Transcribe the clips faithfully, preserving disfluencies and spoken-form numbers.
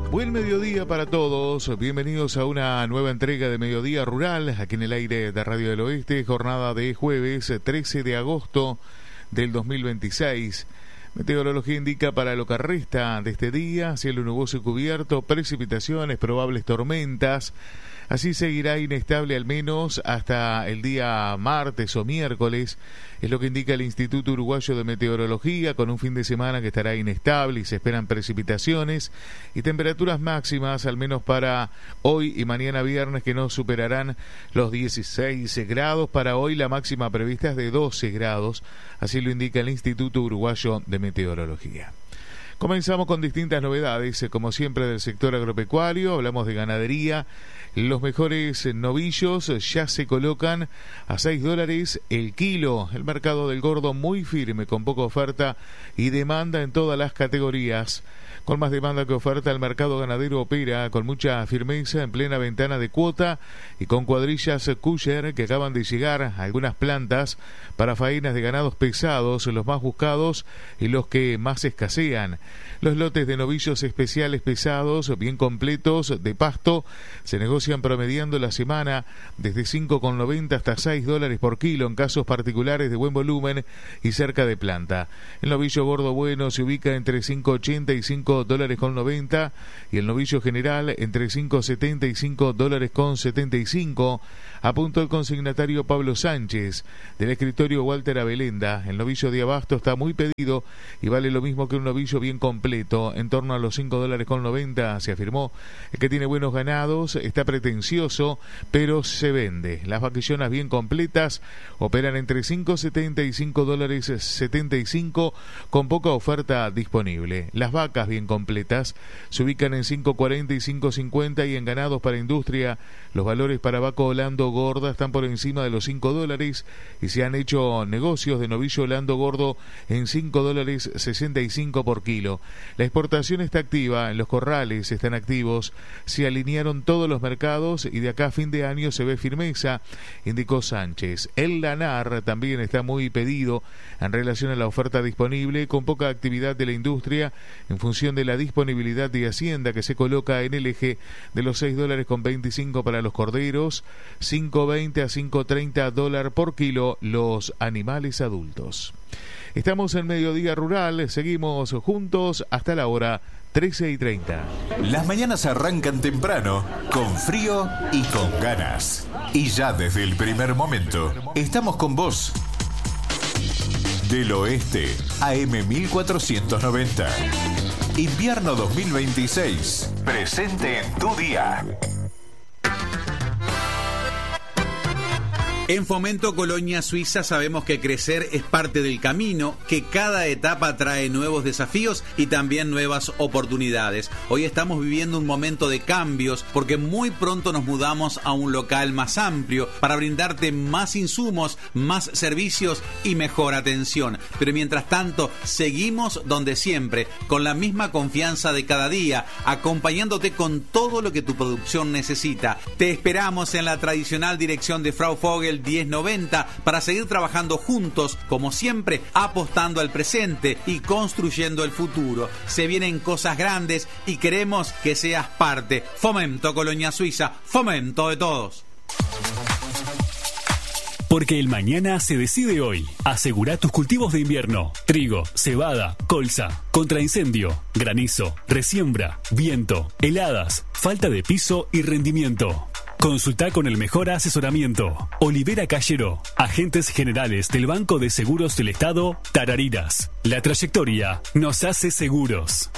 Buen mediodía para todos, bienvenidos a una nueva entrega de Mediodía Rural, aquí en el aire de Radio del Oeste, jornada de jueves trece de agosto del dos mil veintiséis. Meteorología indica para lo que resta de este día, cielo nuboso y cubierto, precipitaciones, probables tormentas. Así seguirá inestable al menos hasta el día martes o miércoles, es lo que indica el Instituto Uruguayo de Meteorología, con un fin de semana que estará inestable y se esperan precipitaciones y temperaturas máximas, al menos para hoy y mañana viernes, que no superarán los dieciséis grados. Para hoy la máxima prevista es de doce grados, así lo indica el Instituto Uruguayo de Meteorología. Comenzamos con distintas novedades, como siempre del sector agropecuario, hablamos de ganadería. Los mejores novillos ya se colocan a seis dólares el kilo. El mercado del gordo muy firme, con poca oferta y demanda en todas las categorías. Con más demanda que oferta, el mercado ganadero opera con mucha firmeza en plena ventana de cuota y con cuadrillas Cusher que acaban de llegar a algunas plantas para faenas de ganados pesados, los más buscados y los que más escasean. Los lotes de novillos especiales pesados, bien completos, de pasto, se negocian promediando la semana desde cinco con noventa hasta seis dólares por kilo en casos particulares de buen volumen y cerca de planta. El novillo gordo bueno se ubica entre cinco ochenta y cinco dólares con noventa y el novillo general entre cinco setenta y cinco dólares con setenta y cinco. Apuntó el consignatario Pablo Sánchez del escritorio Walter Abelenda. El novillo de abasto está muy pedido y vale lo mismo que un novillo bien completo, en torno a los cinco dólares con noventa, se afirmó. El que tiene buenos ganados está pretencioso, pero se vende. Las vaquillonas bien completas operan entre cinco setenta y cinco dólares setenta y cinco, con poca oferta disponible. Las vacas bien completas se ubican en cinco cuarenta y cinco cincuenta, y en ganados para industria los valores para vaca holando gorda están por encima de los cinco dólares y se han hecho negocios de novillo holando gordo en cinco dólares sesenta y cinco por kilo. La exportación está activa, en los corrales están activos, se alinearon todos los mercados y de acá a fin de año se ve firmeza, indicó Sánchez. El lanar también está muy pedido en relación a la oferta disponible, con poca actividad de la industria en función de la disponibilidad de Hacienda, que se coloca en el eje de los seis dólares con veinticinco para los corderos, cinco veinte a cinco treinta dólares por kilo los animales adultos. Estamos en Mediodía Rural, seguimos juntos hasta la hora trece y treinta. Las mañanas arrancan temprano, con frío y con ganas. Y ya desde el primer momento, estamos con vos. Del Oeste, A M mil cuatrocientos noventa. Invierno dos mil veintiséis. Presente en tu día. En Fomento Colonia Suiza sabemos que crecer es parte del camino, que cada etapa trae nuevos desafíos y también nuevas oportunidades. Hoy estamos viviendo un momento de cambios porque muy pronto nos mudamos a un local más amplio para brindarte más insumos, más servicios y mejor atención. Pero mientras tanto, seguimos donde siempre, con la misma confianza de cada día, acompañándote con todo lo que tu producción necesita. Te esperamos en la tradicional dirección de Frau Vogel diez noventa para seguir trabajando juntos, como siempre, apostando al presente y construyendo el futuro. Se vienen cosas grandes y queremos que seas parte. Fomento Colonia Suiza, fomento de todos. Porque el mañana se decide hoy. Asegura tus cultivos de invierno: trigo, cebada, colza, contra incendio, granizo, resiembra, viento, heladas, falta de piso y rendimiento. Consulta con el mejor asesoramiento. Olivera Callero, agentes generales del Banco de Seguros del Estado, Tarariras. La trayectoria nos hace seguros.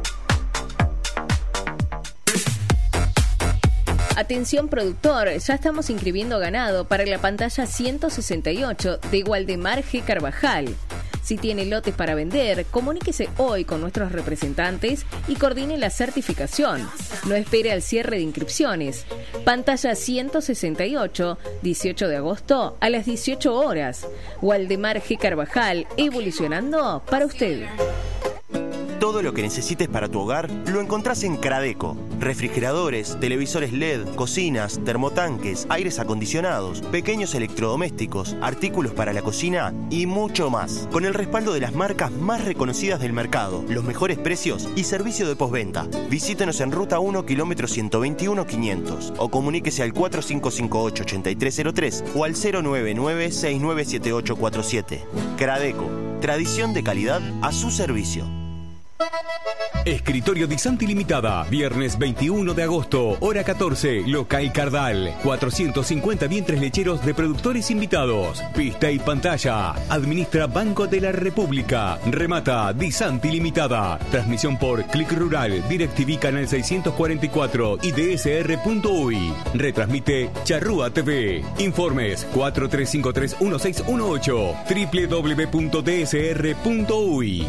Atención productor, ya estamos inscribiendo ganado para la pantalla ciento sesenta y ocho de Waldemar G. Carvajal. Si tiene lotes para vender, comuníquese hoy con nuestros representantes y coordine la certificación. No espere al cierre de inscripciones. Pantalla ciento sesenta y ocho, dieciocho de agosto a las dieciocho horas. Waldemar G. Carvajal, evolucionando para usted. Todo lo que necesites para tu hogar lo encontrás en Cradeco. Refrigeradores, televisores L E D, cocinas, termotanques, aires acondicionados, pequeños electrodomésticos, artículos para la cocina y mucho más. Con el respaldo de las marcas más reconocidas del mercado, los mejores precios y servicio de postventa. Visítenos en Ruta uno, kilómetro ciento veintiuno quinientos o comuníquese al cuatro cinco cinco ocho, ocho tres cero tres o al cero nueve nueve, seis nueve siete ocho cuatro siete. Cradeco, tradición de calidad a su servicio. Escritorio Di Santi Limitada, viernes veintiuno de agosto, hora catorce, local Cardal, cuatrocientos cincuenta vientres lecheros de productores invitados, pista y pantalla, administra Banco de la República, remata Di Santi Limitada, transmisión por Click Rural, DirecTV Canal seiscientos cuarenta y cuatro y D S R punto U Y, retransmite Charrúa T V, informes cuatro tres cinco tres uno seis uno ocho, doble u doble u doble u punto D S R punto U Y.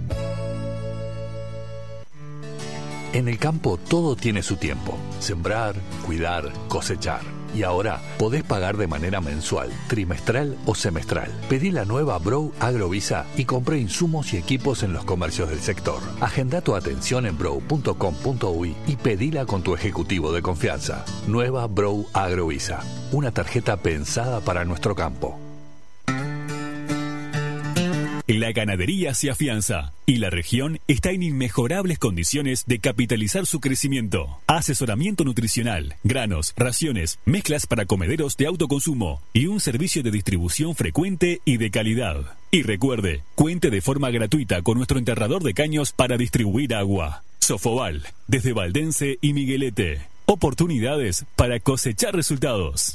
En el campo todo tiene su tiempo. Sembrar, cuidar, cosechar. Y ahora podés pagar de manera mensual, trimestral o semestral. Pedí la nueva Brow Agrovisa y compré insumos y equipos en los comercios del sector. Agenda tu atención en brow punto com punto U Y y pedila con tu ejecutivo de confianza. Nueva Brow Agrovisa. Una tarjeta pensada para nuestro campo. La ganadería se afianza y la región está en inmejorables condiciones de capitalizar su crecimiento. Asesoramiento nutricional, granos, raciones, mezclas para comederos de autoconsumo y un servicio de distribución frecuente y de calidad. Y recuerde, cuente de forma gratuita con nuestro enterrador de caños para distribuir agua. Sofobal, desde Valdense y Miguelete. Oportunidades para cosechar resultados.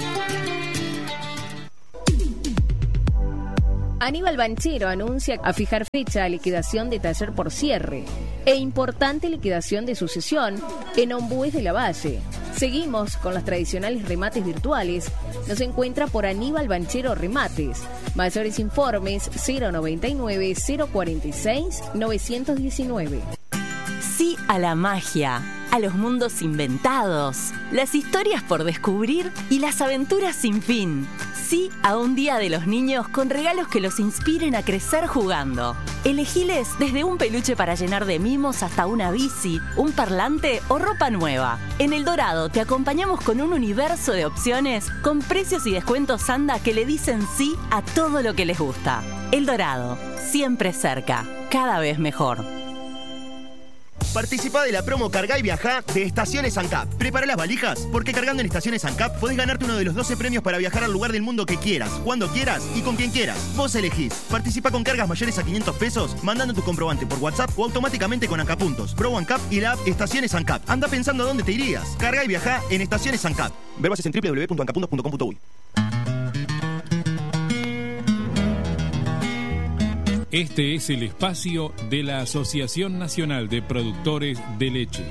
Aníbal Banchero anuncia a fijar fecha a liquidación de taller por cierre e importante liquidación de sucesión en Ombúes de la Valle. Seguimos con los tradicionales remates virtuales. Nos encuentra por Aníbal Banchero Remates. Mayores informes cero noventa y nueve, cero cuarenta y seis, novecientos diecinueve. Sí a la magia, a los mundos inventados, las historias por descubrir y las aventuras sin fin. Sí a un día de los niños con regalos que los inspiren a crecer jugando. Elegiles desde un peluche para llenar de mimos hasta una bici, un parlante o ropa nueva. En El Dorado te acompañamos con un universo de opciones con precios y descuentos Anda que le dicen sí a todo lo que les gusta. El Dorado, siempre cerca, cada vez mejor. Participá de la promo Cargá y Viajá de Estaciones ANCAP. Prepara las valijas, porque cargando en Estaciones ANCAP podés ganarte uno de los doce premios para viajar al lugar del mundo que quieras, cuando quieras y con quien quieras. Vos elegís. Participa con cargas mayores a quinientos pesos, mandando tu comprobante por WhatsApp o automáticamente con ANCAP Puntos, Pro ANCAP y la app Estaciones ANCAP. Anda pensando a dónde te irías. Cargá y Viajá en Estaciones ANCAP. Ver bases en doble u doble u doble u punto ancapuntos punto com punto u y. Este es el espacio de la Asociación Nacional de Productores de Leche.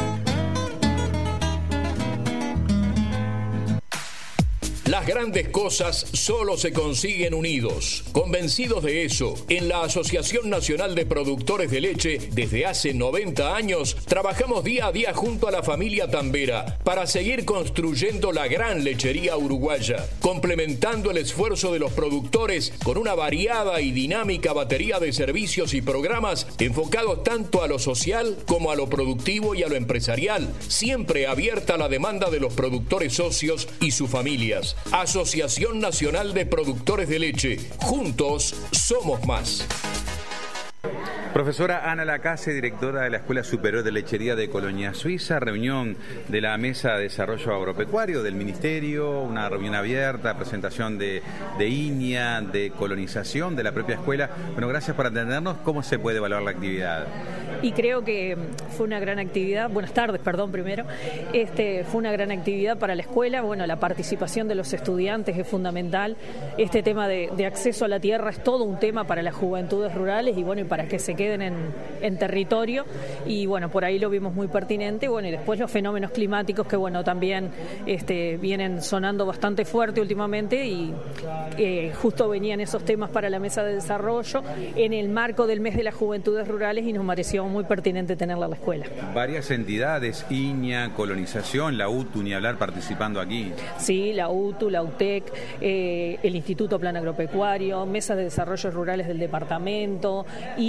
Las grandes cosas solo se consiguen unidos. Convencidos de eso, en la Asociación Nacional de Productores de Leche, desde hace noventa años, trabajamos día a día junto a la familia Tambera para seguir construyendo la gran lechería uruguaya, complementando el esfuerzo de los productores con una variada y dinámica batería de servicios y programas enfocados tanto a lo social como a lo productivo y a lo empresarial, siempre abierta a la demanda de los productores socios y sus familias. Asociación Nacional de Productores de Leche. Juntos somos más. Profesora Ana Lacase, directora de la Escuela Superior de Lechería de Colonia Suiza, reunión de la Mesa de Desarrollo Agropecuario del Ministerio, una reunión abierta, presentación de, de I N A, de colonización de la propia escuela. Bueno, gracias por atendernos. ¿Cómo se puede evaluar la actividad? Y creo que fue una gran actividad, buenas tardes, perdón, primero, este, fue una gran actividad para la escuela. Bueno, la participación de los estudiantes es fundamental. Este tema de, de acceso a la tierra es todo un tema para las juventudes rurales y bueno, y para que se queden en, en territorio, y bueno, por ahí lo vimos muy pertinente. Bueno, y después los fenómenos climáticos que bueno, también este, vienen sonando bastante fuerte últimamente, y eh, justo venían esos temas para la mesa de desarrollo en el marco del mes de las juventudes rurales, y nos pareció muy pertinente tenerla en la escuela. Varias entidades, I N A, colonización, la U T U, ni hablar, participando aquí. Sí, la U T U, la U T E C, eh, el Instituto Plan Agropecuario, mesas de desarrollo rurales del departamento, I N A,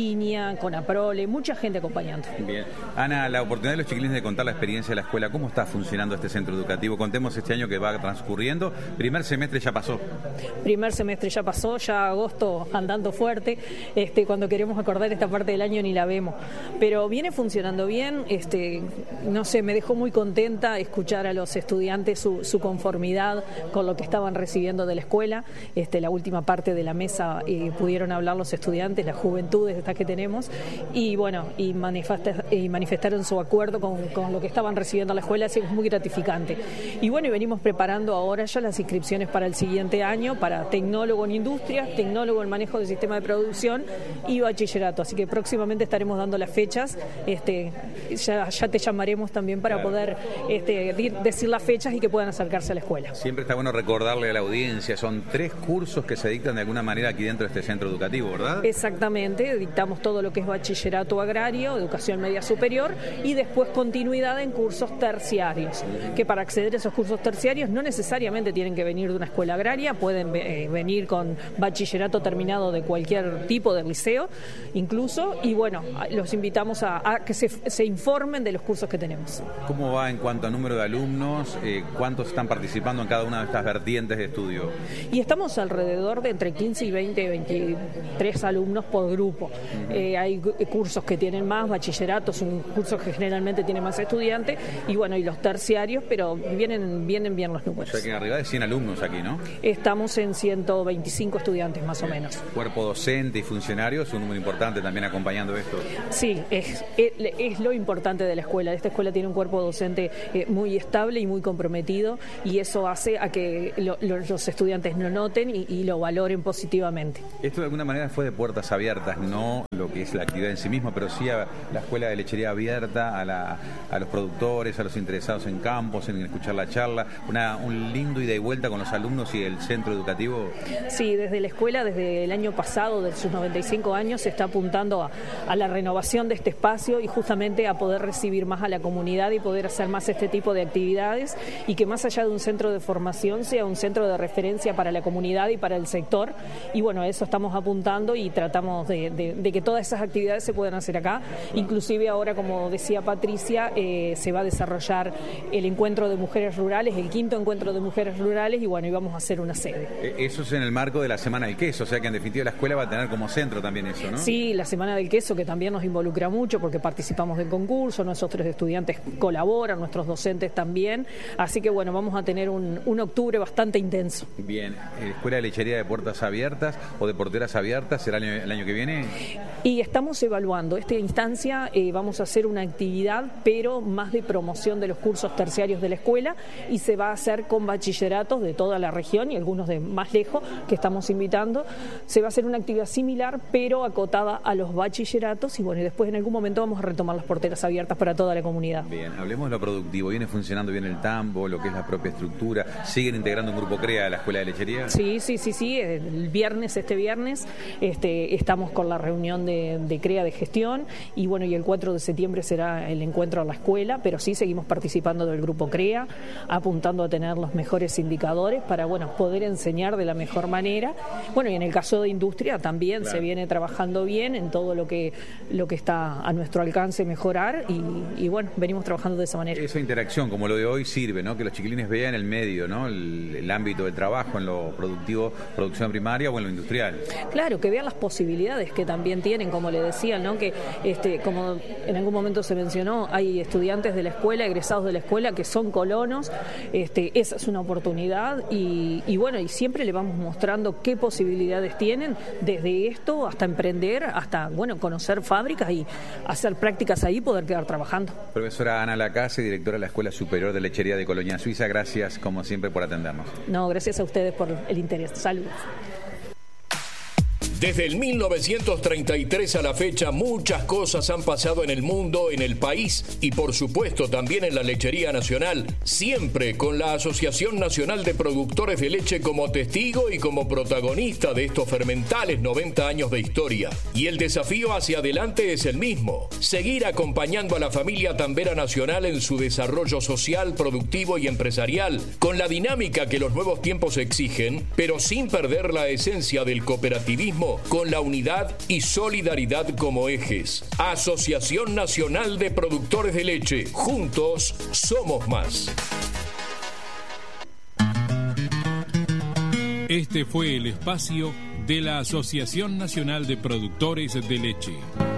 Colonia, con APROLE, mucha gente acompañando. Bien. Ana, la oportunidad de los chiquilines de contar la experiencia de la escuela, ¿cómo está funcionando este centro educativo? Contemos este año que va transcurriendo. Primer semestre ya pasó. Primer semestre ya pasó, ya agosto andando fuerte. Este, cuando queremos acordar esta parte del año ni la vemos. Pero viene funcionando bien. Este, no sé, me dejó muy contenta escuchar a los estudiantes su, su conformidad con lo que estaban recibiendo de la escuela. Este, la última parte de la mesa eh, pudieron hablar los estudiantes, las juventudes estas que tenemos, y bueno, y, manifesta, y manifestaron su acuerdo con, con lo que estaban recibiendo en la escuela, así que es muy gratificante. Y bueno, y venimos preparando ahora ya las inscripciones para el siguiente año, para tecnólogo en industrias, tecnólogo en manejo del sistema de producción y bachillerato, así que próximamente estaremos dando las fechas. Este, ya, ya te llamaremos también para claro. poder este, decir las fechas y que puedan acercarse a la escuela. Siempre está bueno recordarle a la audiencia, son tres cursos que se dictan de alguna manera aquí dentro de este centro educativo, ¿verdad? Exactamente, dictamos todo lo que es bachillerato agrario, educación media superior y después continuidad en cursos terciarios, que para acceder a esos cursos terciarios no necesariamente tienen que venir de una escuela agraria, pueden eh, venir con bachillerato terminado de cualquier tipo de liceo, incluso, y bueno, los invitamos a, a que se, se informen de los cursos que tenemos. ¿Cómo va en cuanto a número de alumnos? Eh, ¿Cuántos están participando en cada una de estas vertientes de estudio? Y estamos alrededor de entre quince y veinte, veintitrés alumnos por grupo. Uh-huh. Eh, hay cursos que tienen más, bachilleratos, un curso que generalmente tiene más estudiantes, y bueno, y los terciarios, pero vienen, vienen bien los números. O sea que arriba de cien alumnos aquí, ¿no? Estamos en ciento veinticinco estudiantes más bien. o menos. Cuerpo docente y funcionarios, un número importante también acompañando esto. Sí, es, es, es lo importante de la escuela. Esta escuela tiene un cuerpo docente eh, muy estable y muy comprometido, y eso hace a que lo, lo, los estudiantes lo noten y, y lo valoren positivamente. Esto de alguna manera fue de puertas abiertas, no lo que es la actividad en sí misma, pero sí a la escuela de lechería abierta, a, la, a los productores, a los interesados en campos, en escuchar la charla, una, un lindo ida y vuelta con los alumnos y el centro educativo. Sí, desde la escuela, desde el año pasado, de sus noventa y cinco años, se está apuntando a, a la renovación de este espacio y justamente a poder recibir más a la comunidad y poder hacer más este tipo de actividades, y que más allá de un centro de formación sea un centro de referencia para la comunidad y para el sector. Y bueno, a eso estamos apuntando y tratamos de, de, de que todas esas actividades se puedan hacer acá. Inclusive ahora, como decía Patricia, eh, se va a desarrollar el encuentro de mujeres rurales, el quinto encuentro de mujeres rurales, y bueno, y vamos a hacer una sede. Eso es en el marco de la Semana del Queso, o sea que en definitiva la escuela va a tener como centro también eso, ¿no? Sí, la Semana del Queso, que también nos involucra mucho porque participamos del concurso, nuestros estudiantes colaboran, nuestros docentes también, así que bueno, vamos a tener un, un octubre bastante intenso. Bien, ¿escuela de lechería de puertas abiertas o de porteras abiertas será el año, el año que viene? Y estamos evaluando, esta instancia eh, vamos a hacer una actividad, pero más de promoción de los cursos terciarios de la escuela, y se va a hacer con bachilleratos de toda la región y algunos de más lejos que estamos invitando. Se va a hacer una actividad similar, pero acotada a los bachilleratos, y bueno, y después en algún momento vamos a retomar las porteras abiertas para toda la comunidad. Bien, hablemos de lo productivo. ¿Viene funcionando bien el tambo, lo que es la propia estructura? ¿Siguen integrando un grupo CREA a la escuela de lechería? Sí, sí, sí, sí. El viernes, este viernes, este, estamos con la reunión de, de CREA de gestión, y bueno, y el cuatro de septiembre será el encuentro a la escuela, pero sí seguimos participando del grupo CREA, apuntando a tener los mejores indicadores para, bueno, poder enseñar de la mejor manera. Bueno, y en el caso de industria también claro. se viene trabajando bien en todo lo que, lo que está a nuestro alcance mejorar, y, y bueno, venimos trabajando de esa manera. Esa interacción, como lo de hoy, sirve, ¿no? Que los chiquilines vean el medio, ¿no? El, el ámbito del trabajo en lo productivo, producción primaria o en lo industrial. Claro, que vean las posibilidades que también tienen, como le decían, ¿no? Que este, como en algún momento se mencionó, hay estudiantes de la escuela, egresados de la escuela, que son colonos. Este, esa es una oportunidad, y, y bueno, y siempre le vamos mostrando qué posibilidades tienen, desde esto hasta emprender, hasta, bueno, conocer fábricas y hacer prácticas ahí, poder quedar trabajando. Profesora Ana Lacase, directora de la Escuela Superior de Lechería de Colonia Suiza, gracias como siempre por atendernos. No, gracias a ustedes por el interés. Saludos. Desde el mil novecientos treinta y tres a la fecha, muchas cosas han pasado en el mundo, en el país y por supuesto también en la lechería nacional, siempre con la Asociación Nacional de Productores de Leche como testigo y como protagonista de estos fermentales noventa años de historia. Y el desafío hacia adelante es el mismo: seguir acompañando a la familia tambera nacional en su desarrollo social, productivo y empresarial, con la dinámica que los nuevos tiempos exigen, pero sin perder la esencia del cooperativismo camino con la unidad y solidaridad como ejes. Asociación Nacional de Productores de Leche. Juntos somos más. Este fue el espacio de la Asociación Nacional de Productores de Leche.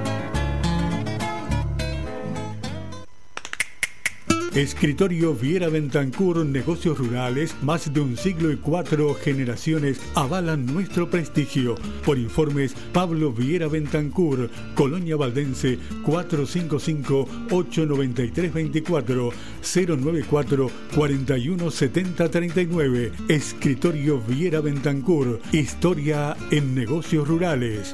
Escritorio Viera Bentancur, negocios rurales, más de un siglo y cuatro generaciones avalan nuestro prestigio. Por informes, Pablo Viera Bentancur, Colonia Valdense, cuatro cinco cinco, ocho nueve tres dos cuatro, cero nueve cuatro, cuatro uno siete cero tres nueve. Escritorio Viera Bentancur, historia en negocios rurales.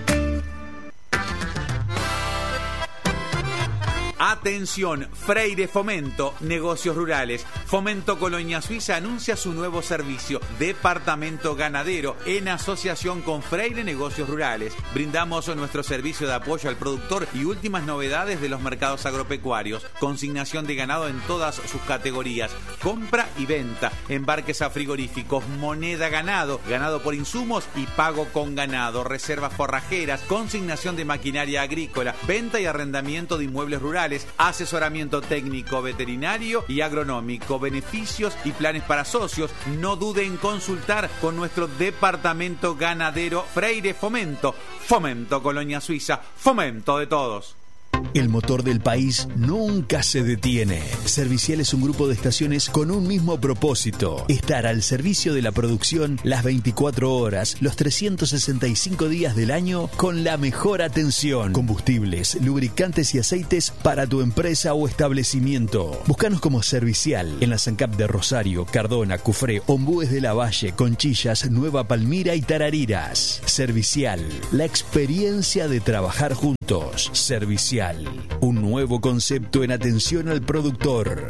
Atención, Freire Fomento, negocios rurales. Fomento Colonia Suiza anuncia su nuevo servicio, Departamento Ganadero, en asociación con Freire Negocios Rurales. Brindamos nuestro servicio de apoyo al productor y últimas novedades de los mercados agropecuarios. Consignación de ganado en todas sus categorías, compra y venta, embarques a frigoríficos, moneda ganado, ganado por insumos y pago con ganado, reservas forrajeras, consignación de maquinaria agrícola, venta y arrendamiento de inmuebles rurales, asesoramiento técnico, veterinario y agronómico, beneficios y planes para socios. No dude en consultar con nuestro departamento ganadero Freire Fomento. Fomento Colonia Suiza, fomento de todos. El motor del país nunca se detiene. Servicial es un grupo de estaciones con un mismo propósito: estar al servicio de la producción las veinticuatro horas, los trescientos sesenta y cinco días del año, con la mejor atención. Combustibles, lubricantes y aceites para tu empresa o establecimiento. Búscanos como Servicial en la SANCAP de Rosario, Cardona, Cufré, Ombúes de la Valle, Conchillas, Nueva Palmira y Tarariras. Servicial, la experiencia de trabajar juntos. Servicial, un nuevo concepto en atención al productor.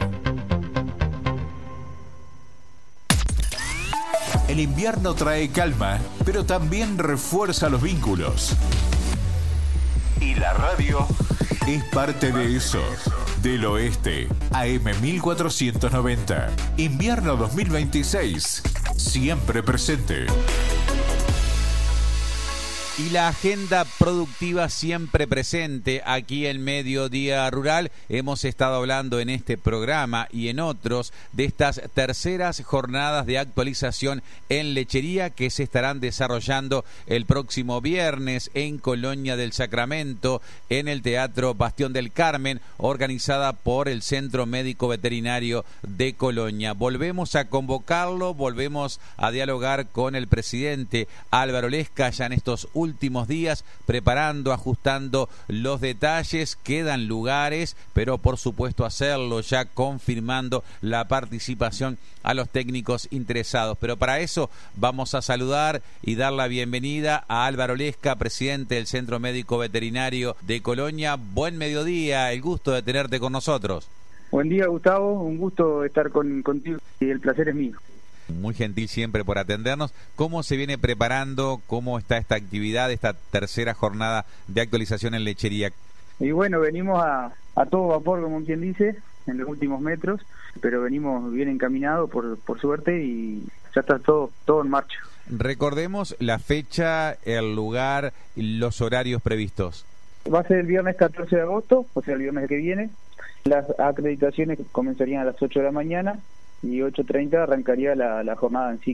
El invierno trae calma, pero también refuerza los vínculos. Y la radio es parte de eso. Del Oeste, A M mil cuatrocientos noventa. Invierno dos mil veintiséis. Siempre presente. Y la agenda productiva siempre presente aquí en Mediodía Rural. Hemos estado hablando en este programa y en otros de estas terceras jornadas de actualización en lechería que se estarán desarrollando el próximo viernes en Colonia del Sacramento, en el Teatro Bastión del Carmen, organizada por el Centro Médico Veterinario de Colonia. Volvemos a convocarlo, volvemos a dialogar con el presidente Álvaro Lesca ya en estos últimos últimos días, preparando, ajustando los detalles. Quedan lugares, pero por supuesto hacerlo ya confirmando la participación a los técnicos interesados. Pero para eso vamos a saludar y dar la bienvenida a Álvaro Lesca, presidente del Centro Médico Veterinario de Colonia. Buen mediodía, el gusto de tenerte con nosotros. Buen día, Gustavo, un gusto estar con, contigo y el placer es mío. Muy gentil siempre por atendernos. ¿Cómo se viene preparando? ¿Cómo está esta actividad, esta tercera jornada de actualización en lechería? Y bueno, venimos a, a todo vapor, como quien dice, en los últimos metros, pero venimos bien encaminados por, por suerte y ya está todo, todo en marcha. Recordemos la fecha, el lugar y los horarios previstos. Va a ser el viernes catorce de agosto, o sea, el viernes que viene. Las acreditaciones comenzarían a las ocho de la mañana. Y ocho treinta arrancaría la, la jornada en sí.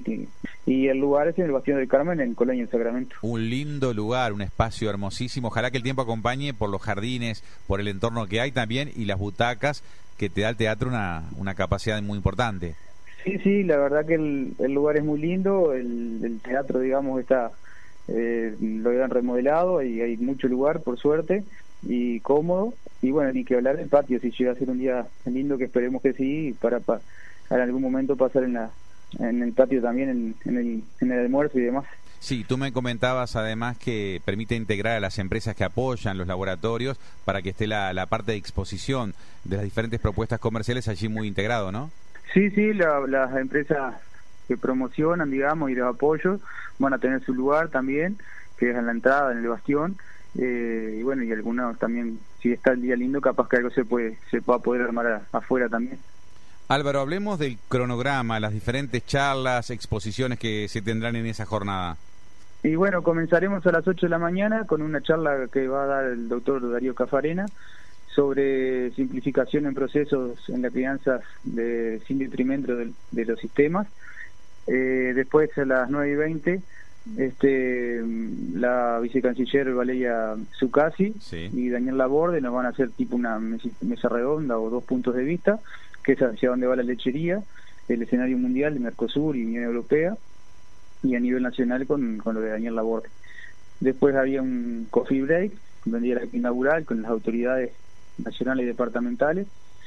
Y el lugar es en el Bastión del Carmen, en Colonia del Sacramento. Un lindo lugar, un espacio hermosísimo. Ojalá que el tiempo acompañe por los jardines, por el entorno que hay también y las butacas, que te da el teatro una, una capacidad muy importante. Sí, sí, la verdad que el, el lugar es muy lindo. El, el teatro, digamos, está eh, lo habían remodelado y hay mucho lugar, por suerte, y cómodo. Y bueno, ni que hablar del patio, si llega a ser un día lindo, que esperemos que sí, para... para en algún momento pasar en la en el patio también, en, en, el, en el almuerzo y demás. Sí, tú me comentabas además que permite integrar a las empresas que apoyan los laboratorios para que esté la, la parte de exposición de las diferentes propuestas comerciales allí muy integrado, ¿no? Sí, sí, la, las empresas que promocionan, digamos, y de apoyo van a tener su lugar también, que es en la entrada, en el bastión, eh, y bueno, y algunos también, si está el día lindo, capaz que algo se puede se va a poder armar a, afuera también. Álvaro, hablemos del cronograma, las diferentes charlas, exposiciones que se tendrán en esa jornada. Y bueno, comenzaremos a las ocho de la mañana con una charla que va a dar el doctor Darío Cafarena sobre simplificación en procesos en la crianza de, sin detrimento de, de los sistemas. Eh, después a las nueve y veinte este, la vicecanciller Valeria Zuccasi sí. y Daniel Laborde nos van a hacer tipo una mesa redonda o dos puntos de vista, que es hacia dónde va la lechería, el escenario mundial de Mercosur y Unión Europea, y a nivel nacional con, con lo de Daniel Laborde. Después había un coffee break, donde era inaugural con las autoridades nacionales y departamentales,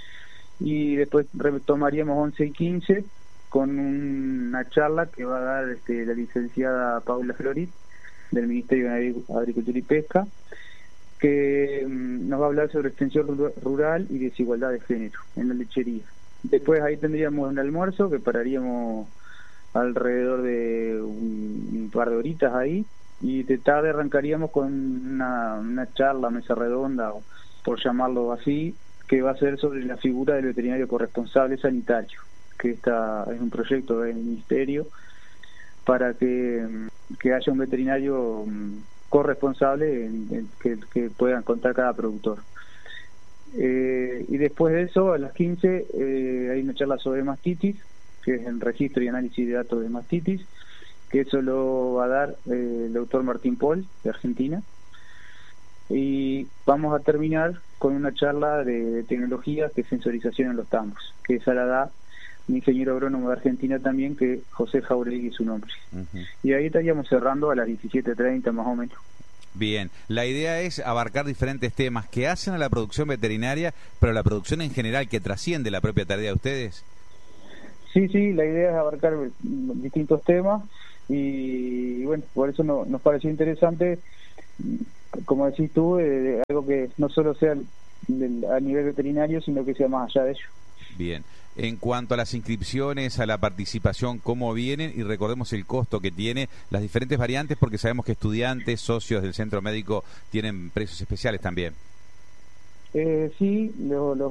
y después retomaríamos once y quince con una charla que va a dar este, la licenciada Paula Florit del Ministerio de Agricultura y Pesca, que um, nos va a hablar sobre extensión rural y desigualdad de género en la lechería. Después ahí tendríamos un almuerzo que pararíamos alrededor de un, un par de horitas ahí, y de tarde arrancaríamos con una, una charla, mesa redonda, por llamarlo así, que va a ser sobre la figura del veterinario corresponsable sanitario, que esta es un proyecto del Ministerio para que, que haya un veterinario corresponsable en, en, que, que puedan contar cada productor. Eh, y después de eso, a las quince, eh, hay una charla sobre mastitis, que es el registro y análisis de datos de mastitis, que eso lo va a dar eh, el doctor Martín Paul, de Argentina. Y vamos a terminar con una charla de, de tecnología, que es sensorización en los tambos, que esa la da un ingeniero agrónomo de Argentina también, que José Jauregui es su nombre. Uh-huh. Y ahí estaríamos cerrando a las diecisiete treinta más o menos. Bien, la idea es abarcar diferentes temas que hacen a la producción veterinaria, pero la producción en general, que trasciende la propia tarea de ustedes. Sí, sí, la idea es abarcar distintos temas y, y bueno, por eso no, nos pareció interesante, como decís tú, eh, algo que no solo sea del, a nivel veterinario, sino que sea más allá de ello. Bien, en cuanto a las inscripciones, a la participación, ¿cómo vienen? Y recordemos el costo que tiene las diferentes variantes, porque sabemos que estudiantes, socios del centro médico tienen precios especiales también. Eh, sí, los, los